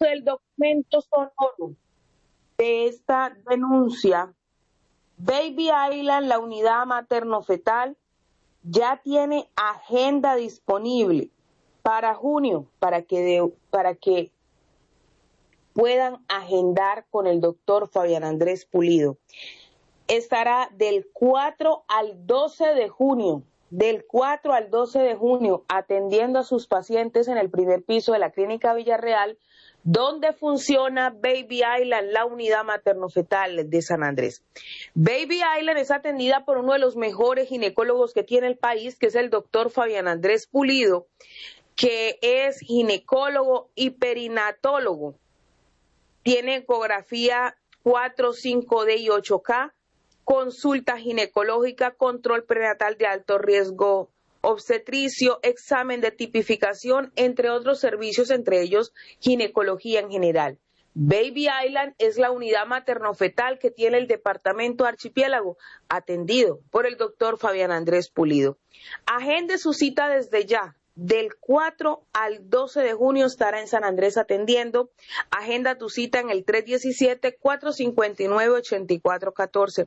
el documento sonoro de esta denuncia, Baby Island, la unidad materno-fetal, ya tiene agenda disponible para junio, para que puedan agendar con el doctor Fabián Andrés Pulido. Estará del 4 al 12 de junio, atendiendo a sus pacientes en el primer piso de la Clínica Villarreal, donde funciona Baby Island, la unidad materno-fetal de San Andrés. Baby Island es atendida por uno de los mejores ginecólogos que tiene el país, que es el doctor Fabián Andrés Pulido, que es ginecólogo y perinatólogo. Tiene ecografía 4, 5D y 8K, consulta ginecológica, control prenatal de alto riesgo obstetricio, examen de tipificación, entre otros servicios, entre ellos ginecología en general. Baby Island es la unidad materno-fetal que tiene el departamento Archipiélago, atendido por el doctor Fabián Andrés Pulido. Agende su cita desde ya. Del 4 al 12 de junio estará en San Andrés atendiendo. Agenda tu cita en el 317-459-8414.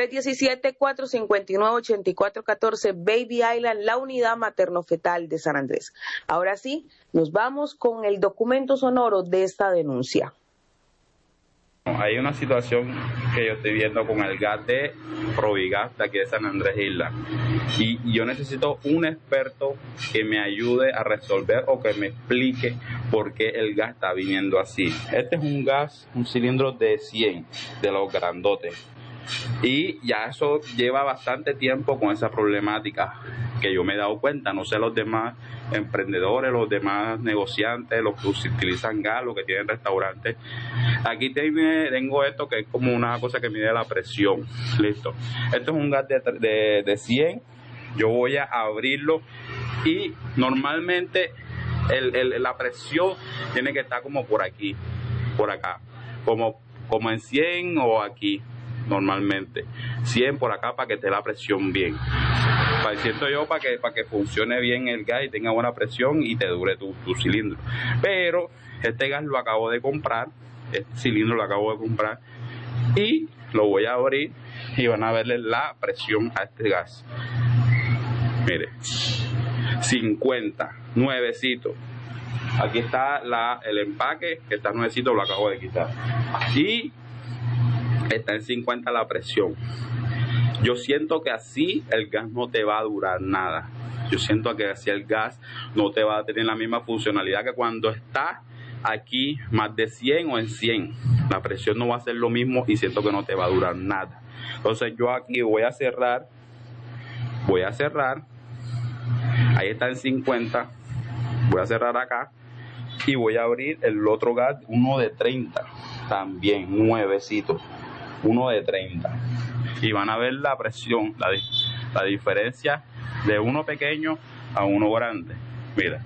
317-459-8414, Baby Island, la unidad materno-fetal de San Andrés. Ahora sí, nos vamos con el documento sonoro de esta denuncia. Hay una situación que yo estoy viendo con el gas de Provigas de aquí de San Andrés Isla, y yo necesito un experto que me ayude a resolver o que me explique por qué el gas está viniendo así. Este es un gas, un cilindro de 100 de los grandotes, y ya eso lleva bastante tiempo con esa problemática que yo me he dado cuenta. No sé los demás emprendedores, los demás negociantes, los que utilizan gas, los que tienen restaurantes. Aquí tengo esto que es como una cosa que mide la presión. Listo. Esto es un gas de 100. Yo voy a abrirlo y normalmente la presión tiene que estar como por aquí, por acá, como en 100 o aquí. Normalmente 100 por acá para que esté la presión bien, siento yo, para que funcione bien el gas y tenga buena presión y te dure tu cilindro. Pero este gas lo acabo de comprar, este cilindro lo acabo de comprar, y lo voy a abrir y van a verle la presión a este gas. Mire, 50, nuevecito. Aquí está el empaque, que está nuevecito, lo acabo de quitar, y está en 50 la presión. Yo siento que así el gas no te va a durar nada. Yo siento que así el gas no te va a tener la misma funcionalidad que cuando está aquí más de 100 o en 100. La presión no va a ser lo mismo y siento que no te va a durar nada. Entonces yo aquí voy a cerrar. Ahí está en 50. Voy a cerrar acá y voy a abrir el otro gas, uno de 30. También nuevecito. Uno de 30, y van a ver la presión, la diferencia de uno pequeño a uno grande. Mira,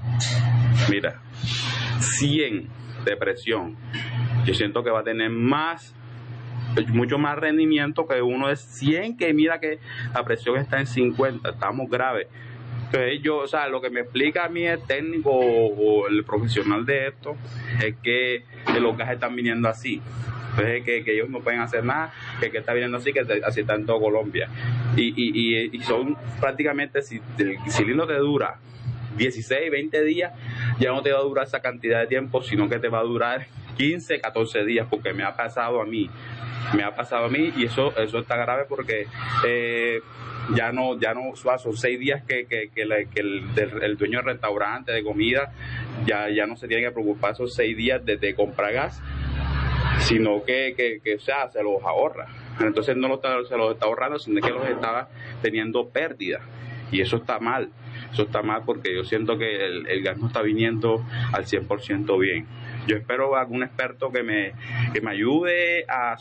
100 de presión. Yo siento que va a tener mucho más rendimiento que uno de 100, que mira que la presión está en 50, estamos graves. Entonces lo que me explica a mí el técnico o el profesional de esto es que los gases están viniendo así. Entonces que ellos no pueden hacer nada, que está viniendo así, que así está en toda Colombia. Y son prácticamente, si el cilindro te dura 16, 20 días, ya no te va a durar esa cantidad de tiempo, sino que te va a durar 15, 14 días, porque me ha pasado a mí, y eso está grave, porque ya no son 6 días que el dueño del restaurante de comida ya no se tiene que preocupar esos 6 días de comprar gas, sino que se los ahorra. Entonces no se los está ahorrando, sino que los está teniendo pérdidas, y eso está mal. Porque yo siento que el gas no está viniendo al 100% bien. Yo espero algún experto que me ayude a